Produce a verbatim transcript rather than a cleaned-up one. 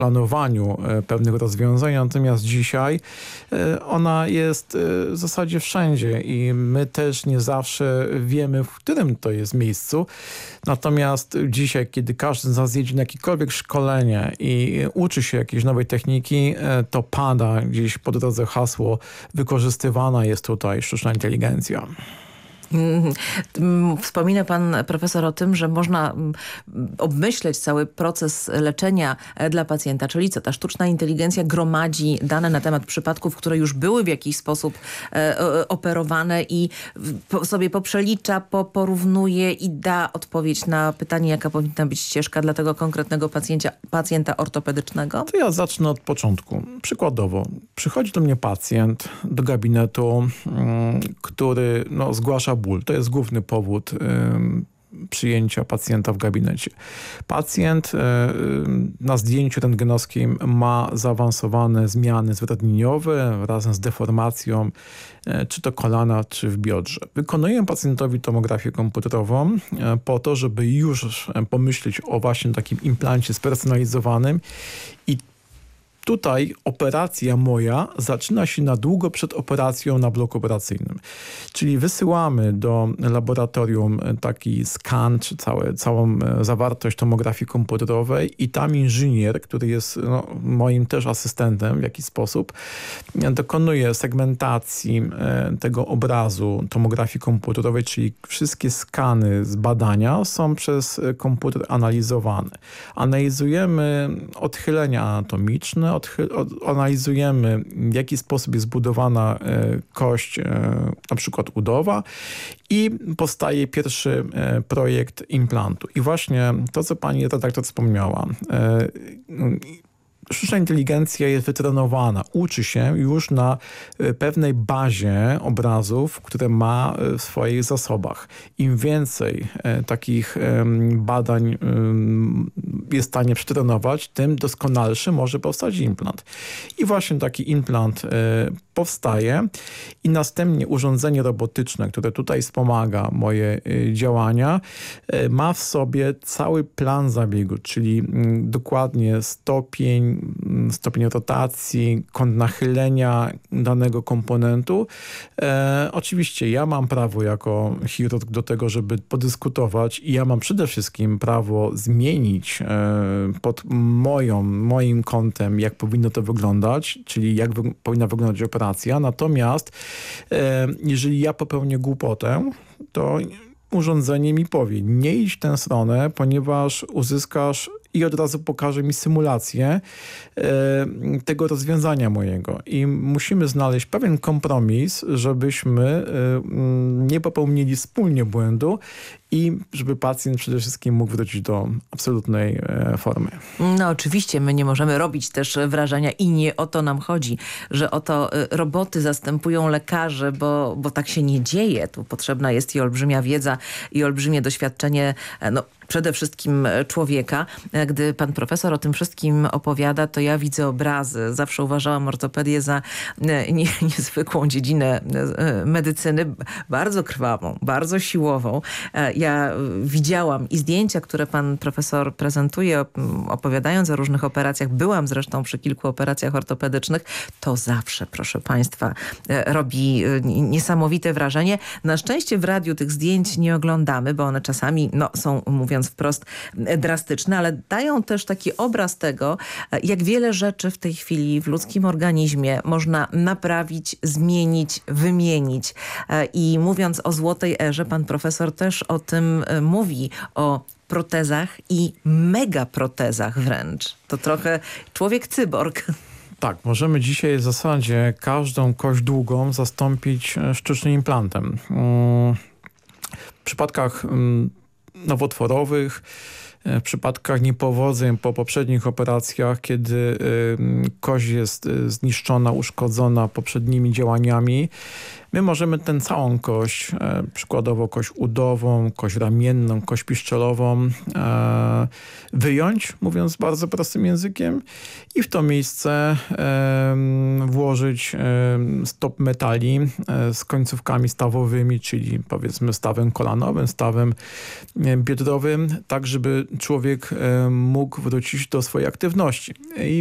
planowaniu pewnych rozwiązań, natomiast dzisiaj ona jest w zasadzie wszędzie i my też nie zawsze wiemy, w którym to jest miejscu. Natomiast dzisiaj, kiedy każdy z nas jedzie na jakiekolwiek szkolenie i uczy się jakiejś nowej techniki, to pada gdzieś po drodze hasło: wykorzystywana jest tutaj sztuczna inteligencja. Wspomina pan profesor o tym, że można obmyśleć cały proces leczenia dla pacjenta, czyli co, ta sztuczna inteligencja gromadzi dane na temat przypadków, które już były w jakiś sposób operowane i sobie poprzelicza, porównuje i da odpowiedź na pytanie, jaka powinna być ścieżka dla tego konkretnego pacjenta, pacjenta ortopedycznego? To ja zacznę od początku. Przykładowo, przychodzi do mnie pacjent do gabinetu, który no, zgłasza ból. To jest główny powód y, przyjęcia pacjenta w gabinecie. Pacjent y, na zdjęciu rentgenowskim ma zaawansowane zmiany zwyrodnieniowe razem z deformacją y, czy to kolana, czy w biodrze. Wykonuję pacjentowi tomografię komputerową y, po to, żeby już pomyśleć o właśnie takim implancie spersonalizowanym i tutaj operacja moja zaczyna się na długo przed operacją na bloku operacyjnym. Czyli wysyłamy do laboratorium taki skan, czy całe, całą zawartość tomografii komputerowej i tam inżynier, który jest no, moim też asystentem w jakiś sposób, dokonuje segmentacji tego obrazu tomografii komputerowej, czyli wszystkie skany z badania są przez komputer analizowane. Analizujemy odchylenia anatomiczne, analizujemy, w jaki sposób jest zbudowana kość, na przykład udowa i powstaje pierwszy projekt implantu. I właśnie to, co pani redaktor wspomniała, sztuczna inteligencja jest wytrenowana, uczy się już na pewnej bazie obrazów, które ma w swoich zasobach. Im więcej takich badań jest w stanie przetrenować, tym doskonalszy może powstać implant. I właśnie taki implant powstaje i następnie urządzenie robotyczne, które tutaj wspomaga moje działania, ma w sobie cały plan zabiegu, czyli dokładnie stopień, stopień rotacji, kąt nachylenia danego komponentu. E, oczywiście ja mam prawo jako chirurg do tego, żeby podyskutować i ja mam przede wszystkim prawo zmienić e, pod moją, moim kątem, jak powinno to wyglądać, czyli jak wy, powinna wyglądać operacja. Natomiast e, jeżeli ja popełnię głupotę, to urządzenie mi powie: nie idź w tę stronę, ponieważ uzyskasz i od razu pokaże mi symulację e, tego rozwiązania mojego. I musimy znaleźć pewien kompromis, żebyśmy e, nie popełnili wspólnie błędu i żeby pacjent przede wszystkim mógł wrócić do absolutnej e, formy. No oczywiście, my nie możemy robić też wrażenia i nie o to nam chodzi, że oto roboty zastępują lekarzy, bo, bo tak się nie dzieje. Tu potrzebna jest i olbrzymia wiedza, i olbrzymie doświadczenie, no przede wszystkim człowieka. Gdy pan profesor o tym wszystkim opowiada, to ja widzę obrazy. Zawsze uważałam ortopedię za nie, niezwykłą dziedzinę medycyny, bardzo krwawą, bardzo siłową. Ja widziałam i zdjęcia, które pan profesor prezentuje, opowiadając o różnych operacjach. Byłam zresztą przy kilku operacjach ortopedycznych. To zawsze, proszę państwa, robi niesamowite wrażenie. Na szczęście w radiu tych zdjęć nie oglądamy, bo one czasami no, są, mówiąc wprost, drastyczne, ale dają też taki obraz tego, jak wiele rzeczy w tej chwili w ludzkim organizmie można naprawić, zmienić, wymienić. I mówiąc o złotej erze, pan profesor też o tym mówi, o protezach i megaprotezach wręcz. To trochę człowiek cyborg. Tak, możemy dzisiaj w zasadzie każdą kość długą zastąpić sztucznym implantem. W przypadkach nowotworowych, w przypadkach niepowodzeń po poprzednich operacjach, kiedy kość jest zniszczona, uszkodzona poprzednimi działaniami, My możemy tę całą kość, e, przykładowo kość udową, kość ramienną, kość piszczelową e, wyjąć, mówiąc bardzo prostym językiem, i w to miejsce e, włożyć e, stop metali e, z końcówkami stawowymi, czyli powiedzmy stawem kolanowym, stawem e, biodrowym, tak żeby człowiek e, mógł wrócić do swojej aktywności. I